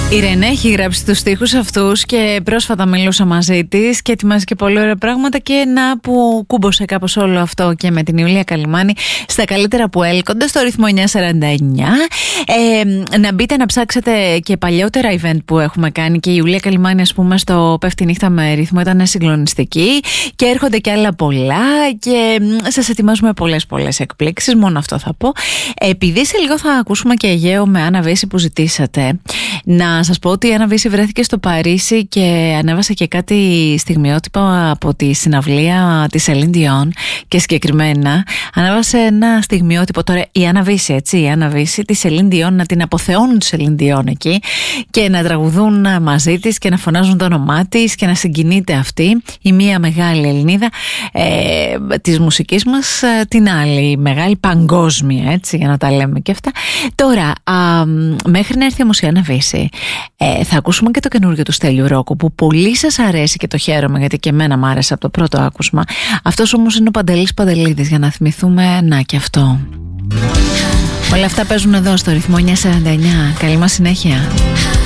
Η Ρενέ έχει γράψει τους στίχους αυτούς και πρόσφατα μιλούσα μαζί της και ετοιμάζει και πολύ ωραία πράγματα, και να που κούμποσε κάπως όλο αυτό και με την Ιουλία Καλυμάνη στα καλύτερα που έλκονται στο ρυθμό 949. Να μπείτε να ψάξετε και παλιότερα event που έχουμε κάνει, και η Ιουλία Καλυμάνη, ας πούμε, στο Πέφτει νύχτα με ρυθμό ήταν συγκλονιστική, και έρχονται και άλλα πολλά και σας ετοιμάζουμε πολλές εκπλήξεις, μόνο αυτό θα πω. Επειδή σε λίγο θα ακούσουμε και Αιγαίο με Άννα Βύση που ζητήσατε, να σας πω ότι η Άννα Βύση βρέθηκε στο Παρίσι και ανέβασε και κάτι στιγμιότυπα από τη συναυλία της Celine Dion, και συγκεκριμένα ανέβασε ένα στιγμιότυπο. Τώρα η Άννα Βύση, έτσι, η Άννα Βύση τη Celine Dion, να την αποθεώνουν τη Celine Dion εκεί και να τραγουδούν μαζί της και να φωνάζουν το όνομά της και να συγκινείται αυτή η μία μεγάλη Ελληνίδα της μουσικής μας, την άλλη μεγάλη παγκόσμια, έτσι, για να τα λέμε και αυτά. Τώρα μέχρι να έρθει όμως η Άννα Βύση, θα ακούσουμε και το καινούργιο του Στέλιου Ρόκου, που πολύ σας αρέσει και το χαίρομαι, γιατί και εμένα μ' άρεσε από το πρώτο άκουσμα. Αυτός όμως είναι ο Παντελής Παντελίδης, για να θυμηθούμε να και αυτό. Όλα αυτά παίζουν εδώ στο ρυθμό 949. Καλή μας συνέχεια.